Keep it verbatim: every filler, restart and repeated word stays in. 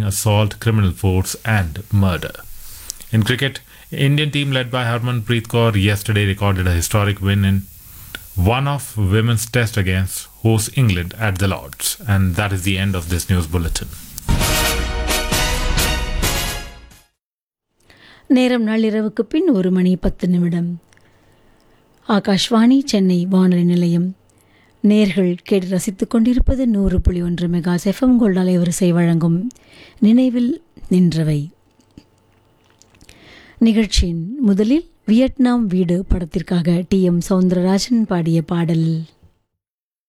assault, criminal force, and murder. In cricket, Indian team led by Harmanpreet Kaur yesterday recorded a historic win in one-off women's test against host England at the Lords. And that is the end of this news bulletin. நேரம் நள்ளிரவுக்கு பின் ஒரு மணி பத்து நிமிடம். ஆகாஷ்வாணி சென்னை வானொலி நிலையம். நேர்கள் கேட்டு ரசித்துக் கொண்டிருப்பது நூறு புள்ளி ஒன்று மெகாஸ் எஃப்எம் கோல்ட் அலைவரிசை வழங்கும் நினைவில் நின்றவை நிகழ்ச்சியின் முதலில் வியட்நாம் வீடு படத்திற்காக டி எம் சௌந்தரராஜன் பாடிய பாடல்.